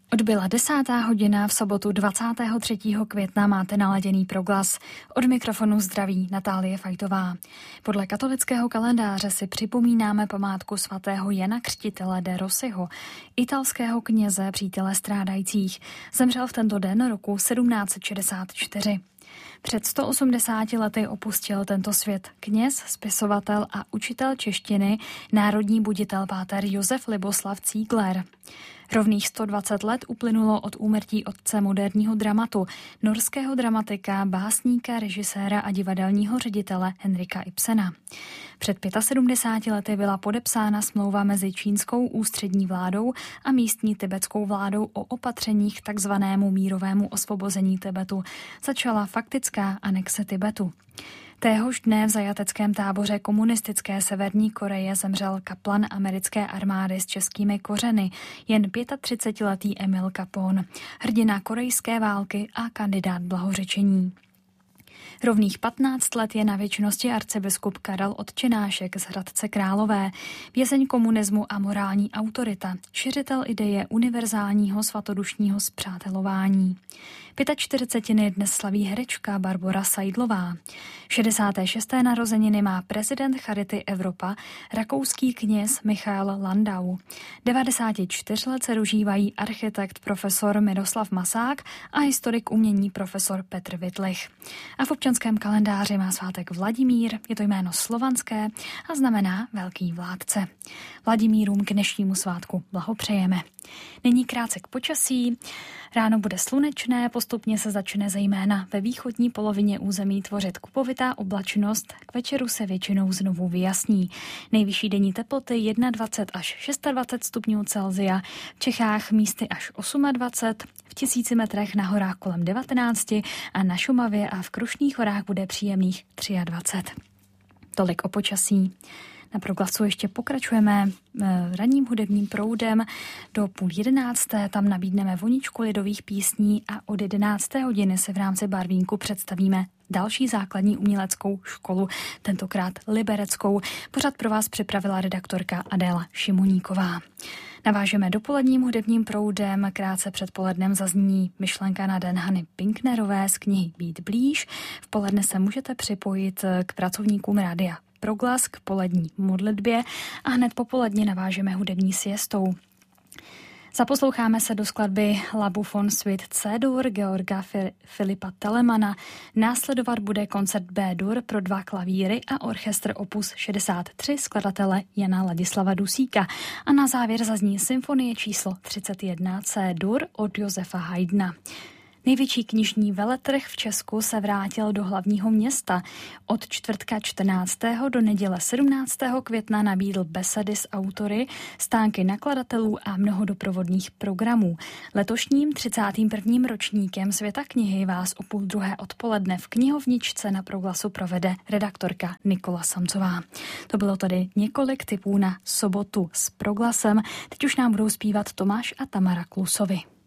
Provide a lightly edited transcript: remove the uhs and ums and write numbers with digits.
Odbyla 10. hodina v sobotu 23. května, máte naladěný Proglas. Od mikrofonu zdraví Natálie Fajtová. Podle katolického kalendáře si připomínáme památku svatého Jana Křtitele de Rossiho, italského kněze, přítele strádajících. Zemřel v tento den roku 1764. Před 180 lety opustil tento svět kněz, spisovatel a učitel češtiny, národní buditel páter Josef Liboslav Cígler. Rovných 120 let uplynulo od úmrtí otce moderního dramatu, norského dramatika, básníka, režiséra a divadelního ředitele Henrika Ibsena. Před 75 lety byla podepsána smlouva mezi čínskou ústřední vládou a místní tibetskou vládou o opatřeních k takzvanému mírovému osvobození Tibetu. Začala faktická anexe Tibetu. Téhož dne v zajateckém táboře komunistické Severní Koreje zemřel kaplan americké armády s českými kořeny, jen 35letý Emil Capone, hrdina korejské války a kandidát blahořečení. Rovných 15 let je na věčnosti arcibiskup Karel Otčenášek z Hradce Králové, vězeň komunismu a morální autorita, šiřitel ideje univerzálního svatodušního spřátelování. 45 dnes slaví herečka Barbora Seidlová. 66. narozeniny má prezident Charity Evropa, rakouský kněz Michael Landau. 94 let se dožívají architekt profesor Miroslav Masák a historik umění profesor Petr Wittlich. A v občanském kalendáři má svátek Vladimír, je to jméno slovanské a znamená velký vládce. Vladimírům k dnešnímu svátku blahopřejeme. Nyní krátce k počasí. Ráno bude slunečné, postupně se začne zejména ve východní polovině území tvořit kupovitá oblačnost, k večeru se většinou znovu vyjasní. Nejvyšší denní teploty 21 až 26 stupňů Celsia, v Čechách místy až 28, v 1000 metrech na horách kolem 19 a na Šumavě a v Krušných horách bude příjemných 23. Tolik o počasí. Na Proglasu ještě pokračujeme ranním hudebním proudem do 10:30. Tam nabídneme voničku lidových písní a od 11. hodiny se v rámci Barvínku představíme další základní uměleckou školu, tentokrát libereckou. Pořad pro vás připravila redaktorka Adéla Šimoníková. Navážeme dopoledním hudebním proudem, krátce před polednem zazní myšlenka na den Hany Pinknerové z knihy Být blíž. V poledne se můžete připojit k pracovníkům rádia Proglas k polední modlitbě a hned po poledni navážeme hudební siestou. Zaposloucháme se do skladby La Buffon Suite C-dur Georga Filipa Telemana. Následovat bude koncert B-dur pro 2 klavíry a orchestr opus 63 skladatele Jana Ladislava Dusíka. A na závěr zazní symfonie číslo 31 C-dur od Josefa Haydna. Největší knižní veletrh v Česku se vrátil do hlavního města. Od čtvrtka 14. do neděle 17. května nabídl besedy s autory, stánky nakladatelů a mnoho doprovodných programů. Letošním 31. ročníkem Světa knihy vás o 12:30 odpoledne v knihovničce na Proglasu provede redaktorka Nikola Samcová. To bylo tedy několik tipů na sobotu s Proglasem. Teď už nám budou zpívat Tomáš a Tamara Klusovi.